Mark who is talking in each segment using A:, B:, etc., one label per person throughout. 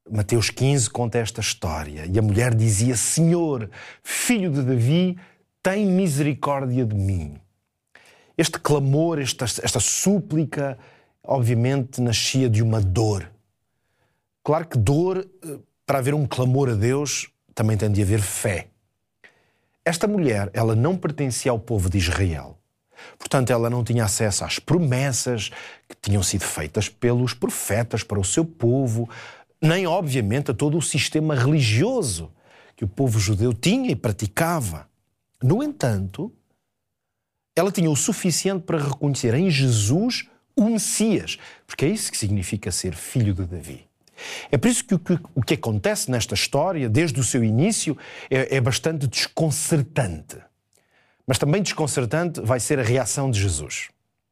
A: Mateus 15 conta esta história. E a mulher dizia: Senhor, filho de Davi, tem misericórdia de mim. Este clamor, esta súplica, obviamente nascia de uma dor. Claro que dor, para haver um clamor a Deus, também tem de haver fé. Esta mulher, ela não pertencia ao povo de Israel. Portanto, ela não tinha acesso às promessas que tinham sido feitas pelos profetas para o seu povo, nem, obviamente, a todo o sistema religioso que o povo judeu tinha e praticava. No entanto, ela tinha o suficiente para reconhecer em Jesus o Messias, porque é isso que significa ser filho de Davi. É por isso que o que acontece nesta história, desde o seu início, é bastante desconcertante. Mas também desconcertante vai ser a reação de Jesus.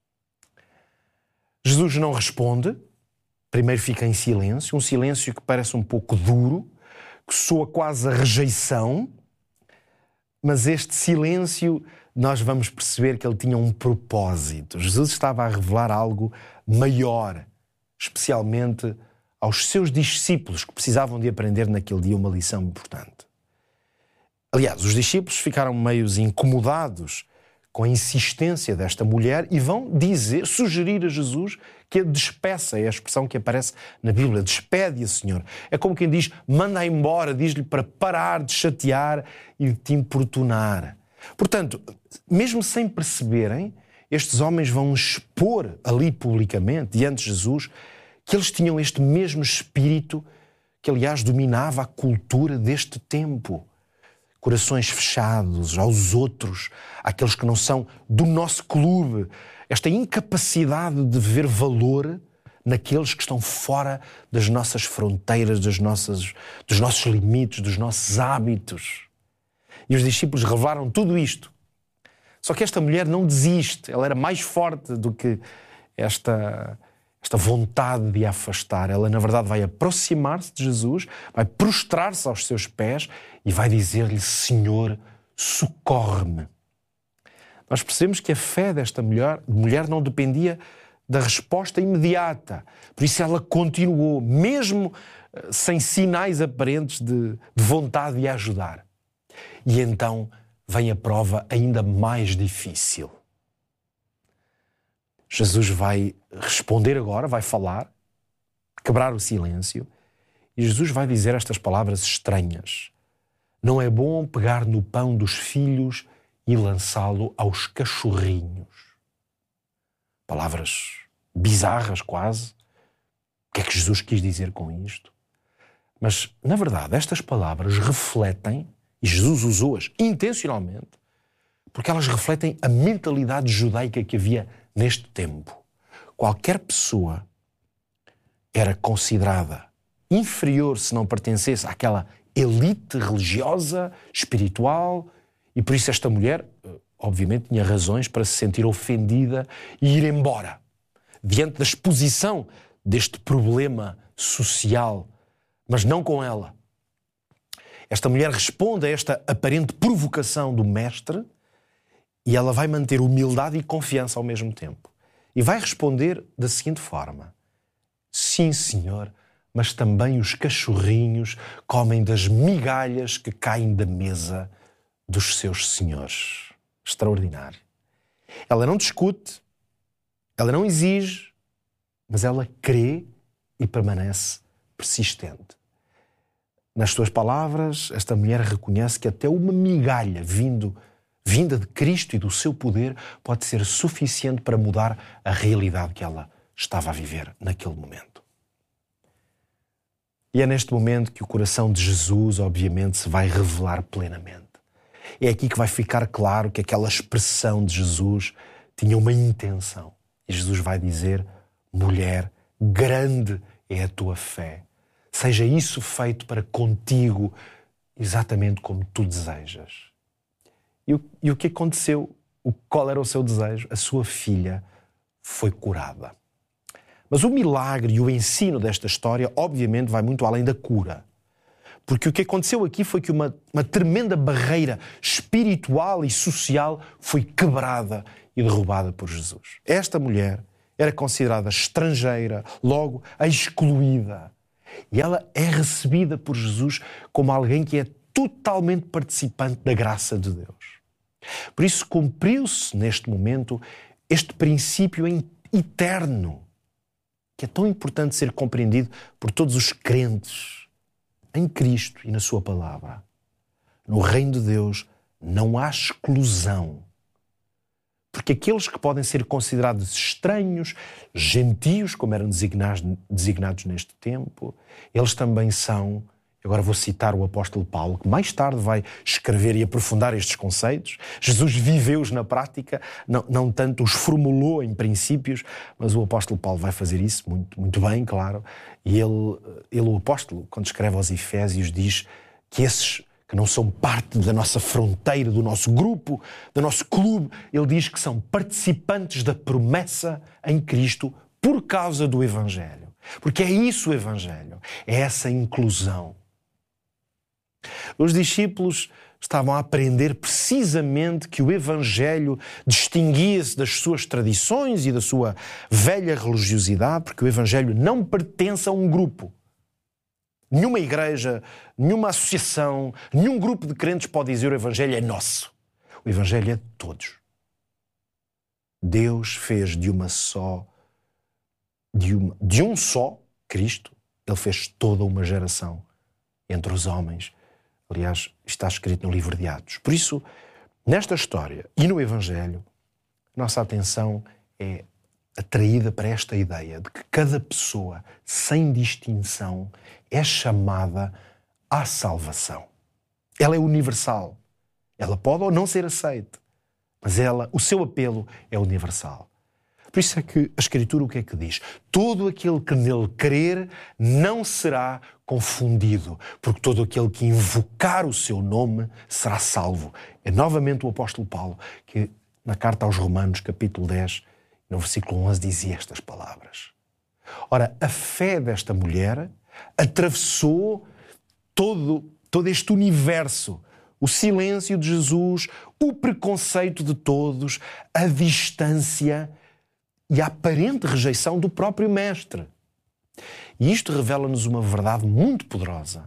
A: Jesus não responde, primeiro fica em silêncio, um silêncio que parece um pouco duro, que soa quase a rejeição, mas este silêncio nós vamos perceber que ele tinha um propósito. Jesus estava a revelar algo maior, especialmente aos seus discípulos que precisavam de aprender naquele dia uma lição importante. Aliás, os discípulos ficaram meio incomodados com a insistência desta mulher e vão sugerir a Jesus que a despeça, é a expressão que aparece na Bíblia, despede-a, Senhor. É como quem diz, manda embora, diz-lhe para parar de chatear e de te importunar. Portanto, mesmo sem perceberem, estes homens vão expor ali publicamente, diante de Jesus, que eles tinham este mesmo espírito que, aliás, dominava a cultura deste tempo. Corações fechados aos outros, àqueles que não são do nosso clube. Esta incapacidade de ver valor naqueles que estão fora das nossas fronteiras, dos nossos limites, dos nossos hábitos. E os discípulos revelaram tudo isto. Só que esta mulher não desiste. Ela era mais forte do que esta vontade de a afastar. Ela, na verdade, vai aproximar-se de Jesus, vai prostrar-se aos seus pés e vai dizer-lhe: Senhor, socorre-me. Nós percebemos que a fé desta mulher não dependia da resposta imediata. Por isso ela continuou, mesmo sem sinais aparentes de vontade de a ajudar. E então vem a prova ainda mais difícil. Jesus vai responder agora, vai falar, quebrar o silêncio, e Jesus vai dizer estas palavras estranhas. Não é bom pegar no pão dos filhos e lançá-lo aos cachorrinhos. Palavras bizarras quase. O que é que Jesus quis dizer com isto? Mas, na verdade, estas palavras refletem, e Jesus usou-as intencionalmente, porque elas refletem a mentalidade judaica que havia neste tempo. Qualquer pessoa era considerada inferior se não pertencesse àquela elite religiosa, espiritual, e por isso esta mulher, obviamente, tinha razões para se sentir ofendida e ir embora. Diante da exposição deste problema social, mas não com ela. Esta mulher responde a esta aparente provocação do mestre e ela vai manter humildade e confiança ao mesmo tempo. E vai responder da seguinte forma: sim, Senhor, mas também os cachorrinhos comem das migalhas que caem da mesa dos seus senhores. Extraordinário. Ela não discute, ela não exige, mas ela crê e permanece persistente. Nas suas palavras, esta mulher reconhece que até uma migalha vinda de Cristo e do seu poder pode ser suficiente para mudar a realidade que ela estava a viver naquele momento. E é neste momento que o coração de Jesus, obviamente, se vai revelar plenamente. É aqui que vai ficar claro que aquela expressão de Jesus tinha uma intenção. E Jesus vai dizer: mulher, grande é a tua fé. Seja isso feito para contigo, exatamente como tu desejas. E o que aconteceu? Qual era o seu desejo? A sua filha foi curada. Mas o milagre e o ensino desta história, obviamente, vai muito além da cura. Porque o que aconteceu aqui foi que uma tremenda barreira espiritual e social foi quebrada e derrubada por Jesus. Esta mulher era considerada estrangeira, logo excluída. E ela é recebida por Jesus como alguém que é totalmente participante da graça de Deus. Por isso cumpriu-se neste momento este princípio eterno, que é tão importante ser compreendido por todos os crentes em Cristo e na sua palavra. No reino de Deus não há exclusão. Porque aqueles que podem ser considerados estranhos, gentios, como eram designados neste tempo, eles também são, agora vou citar o apóstolo Paulo, que mais tarde vai escrever e aprofundar estes conceitos. Jesus viveu-os na prática, não tanto os formulou em princípios, mas o apóstolo Paulo vai fazer isso muito, muito bem, claro. E ele, o apóstolo, quando escreve aos Efésios, diz que esses que não são parte da nossa fronteira, do nosso grupo, do nosso clube, ele diz que são participantes da promessa em Cristo por causa do Evangelho. Porque é isso o Evangelho, é essa inclusão. Os discípulos estavam a aprender precisamente que o Evangelho distinguia-se das suas tradições e da sua velha religiosidade, porque o Evangelho não pertence a um grupo. Nenhuma igreja, nenhuma associação, nenhum grupo de crentes pode dizer o Evangelho é nosso. O Evangelho é de todos. Deus fez de um só Cristo, Ele fez toda uma geração entre os homens. Aliás, está escrito no livro de Atos. Por isso, nesta história e no Evangelho, nossa atenção é atraída para esta ideia de que cada pessoa, sem distinção, é chamada à salvação. Ela é universal. Ela pode ou não ser aceita, mas o seu apelo é universal. Por isso é que a Escritura o que é que diz? Todo aquele que nele crer não será confundido, porque todo aquele que invocar o seu nome será salvo. É novamente o apóstolo Paulo que, na carta aos Romanos, capítulo 10, no versículo 11, dizia estas palavras. Ora, a fé desta mulher atravessou todo este universo, o silêncio de Jesus, o preconceito de todos, a distância e a aparente rejeição do próprio Mestre. E isto revela-nos uma verdade muito poderosa.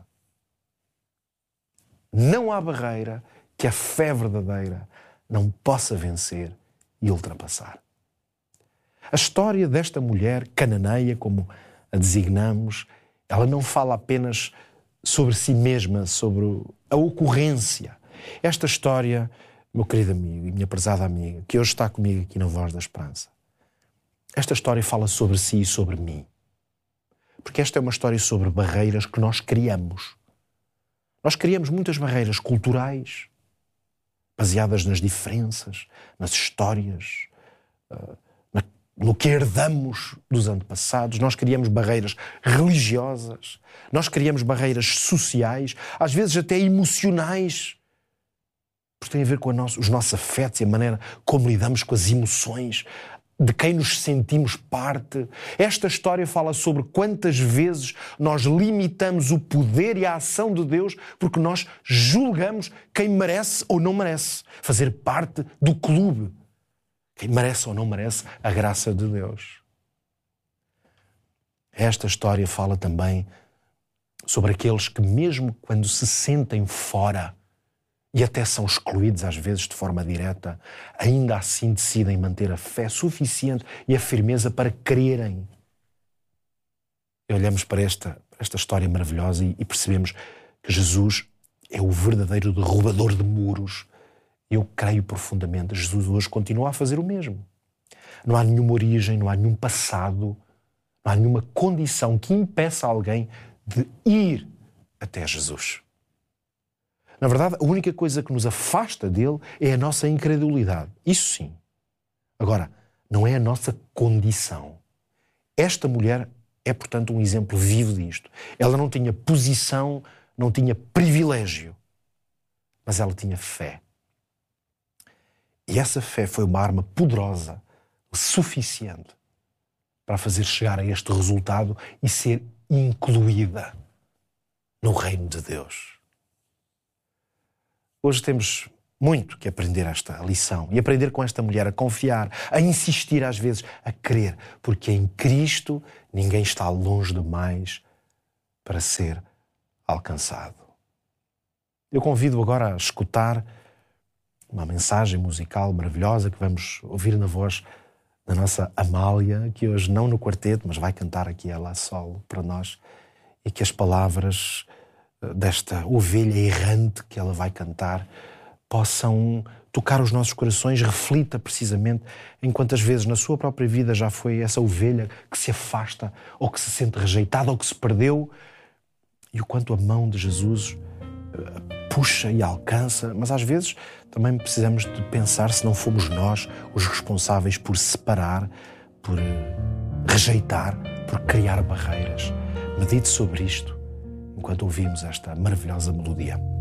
A: Não há barreira que a fé verdadeira não possa vencer e ultrapassar. A história desta mulher cananeia, como a designamos, ela não fala apenas sobre si mesma, sobre a ocorrência. Esta história, meu querido amigo e minha prezada amiga, que hoje está comigo aqui na Voz da Esperança, esta história fala sobre si e sobre mim. Porque esta é uma história sobre barreiras que nós criamos. Nós criamos muitas barreiras culturais, baseadas nas diferenças, nas histórias, no que herdamos dos antepassados. Nós criamos barreiras religiosas, nós criamos barreiras sociais, às vezes até emocionais, porque tem a ver com os nossos afetos e a maneira como lidamos com as emoções, de quem nos sentimos parte. Esta história fala sobre quantas vezes nós limitamos o poder e a ação de Deus porque nós julgamos quem merece ou não merece fazer parte do clube. Quem merece ou não merece a graça de Deus. Esta história fala também sobre aqueles que, mesmo quando se sentem fora e até são excluídos às vezes de forma direta, ainda assim decidem manter a fé suficiente e a firmeza para crerem. E olhamos para esta história maravilhosa e percebemos que Jesus é o verdadeiro derrubador de muros. Eu creio profundamente, Jesus hoje continua a fazer o mesmo. Não há nenhuma origem, não há nenhum passado, não há nenhuma condição que impeça alguém de ir até Jesus. Na verdade, a única coisa que nos afasta dele é a nossa incredulidade. Isso sim. Agora, não é a nossa condição. Esta mulher é, portanto, um exemplo vivo disto. Ela não tinha posição, não tinha privilégio, mas ela tinha fé. E essa fé foi uma arma poderosa, suficiente, para fazer chegar a este resultado e ser incluída no reino de Deus. Hoje temos muito que aprender esta lição e aprender com esta mulher a confiar, a insistir às vezes, a crer, porque em Cristo ninguém está longe demais para ser alcançado. Eu convido agora a escutar uma mensagem musical maravilhosa que vamos ouvir na voz da nossa Amália, que hoje não no quarteto, mas vai cantar aqui ela a solo para nós, e que as palavras desta ovelha errante que ela vai cantar possam tocar os nossos corações. Reflita precisamente em quantas vezes na sua própria vida já foi essa ovelha que se afasta, ou que se sente rejeitada, ou que se perdeu, e o quanto a mão de Jesus puxa e alcança. Mas às vezes também precisamos de pensar se não fomos nós os responsáveis por separar, por rejeitar, por criar barreiras. Medite sobre isto enquanto ouvimos esta maravilhosa melodia.